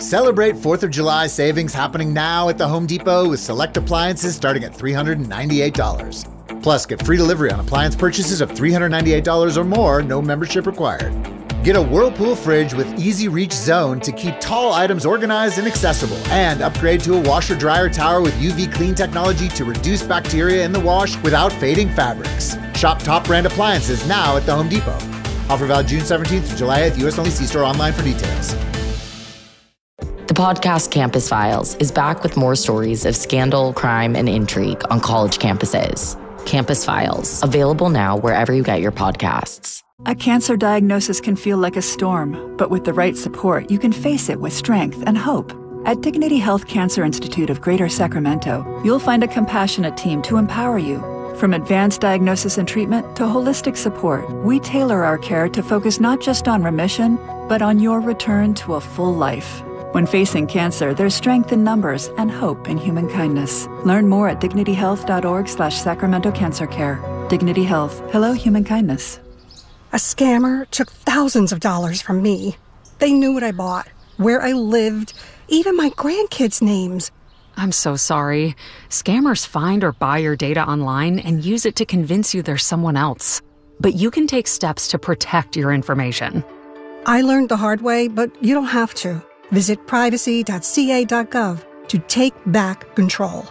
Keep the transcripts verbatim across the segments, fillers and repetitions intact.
Celebrate fourth of July savings happening now at the Home Depot with select appliances starting at three hundred ninety-eight dollars. Plus, get free delivery on appliance purchases of three hundred ninety-eight dollars or more, no membership required. Get a Whirlpool fridge with Easy Reach Zone to keep tall items organized and accessible. And upgrade to a washer-dryer tower with U V clean technology to reduce bacteria in the wash without fading fabrics. Shop top brand appliances now at the Home Depot. Offer valid June seventeenth through July eighth, U S only. See store online for details. The podcast Campus Files is back with more stories of scandal, crime, and intrigue on college campuses. Campus Files, available now wherever you get your podcasts. A cancer diagnosis can feel like a storm, but with the right support, you can face it with strength and hope. At Dignity Health Cancer Institute of Greater Sacramento, you'll find a compassionate team to empower you. From advanced diagnosis and treatment to holistic support, we tailor our care to focus not just on remission, but on your return to a full life. When facing cancer, there's strength in numbers and hope in human kindness. Learn more at dignityhealth.org slash Sacramento Cancer Care. Dignity Health. Hello, human kindness. A scammer took thousands of dollars from me. They knew what I bought, where I lived, even my grandkids' names. I'm so sorry. Scammers find or buy your data online and use it to convince you there's someone else. But you can take steps to protect your information. I learned the hard way, but you don't have to. Visit privacy dot c a dot gov to take back control.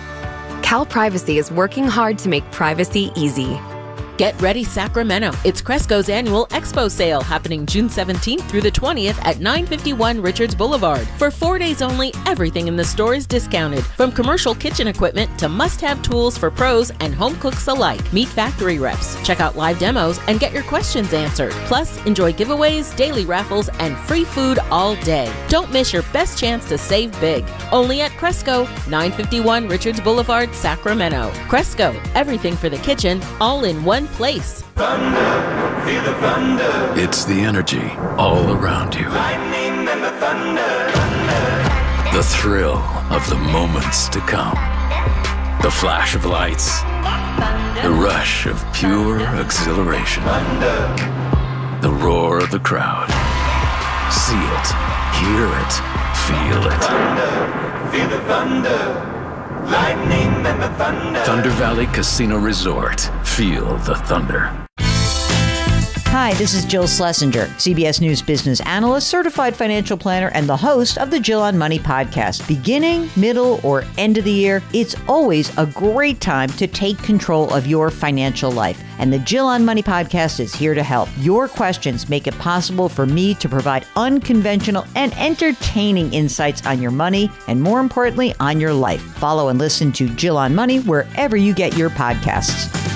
Cal Privacy is working hard to make privacy easy. Get ready, Sacramento. It's Cresco's annual Expo sale happening June seventeenth through the twentieth at nine fifty-one Richards Boulevard. For four days only, everything in the store is discounted, from commercial kitchen equipment to must-have tools for pros and home cooks alike. Meet factory reps, check out live demos, and get your questions answered. Plus, enjoy giveaways, daily raffles, and free food all day. Don't miss your best chance to save big. Only at Cresco, nine fifty-one Richards Boulevard, Sacramento. Cresco, everything for the kitchen, all in one place. Thunder, feel the thunder. It's the energy all around you. Lightning and the thunder, thunder. The thrill of the moments to come. The flash of lights. Thunder. The rush of pure exhilaration. Thunder. The roar of the crowd. See it, hear it, feel it. Thunder, feel the thunder. Lightning and the thunder. Thunder Valley Casino Resort. Feel the thunder. Hi, this is Jill Schlesinger, C B S News business analyst, certified financial planner, and the host of the Jill on Money podcast. Beginning, middle, or end of the year, it's always a great time to take control of your financial life. And the Jill on Money podcast is here to help. Your questions make it possible for me to provide unconventional and entertaining insights on your money, and more importantly, on your life. Follow and listen to Jill on Money wherever you get your podcasts.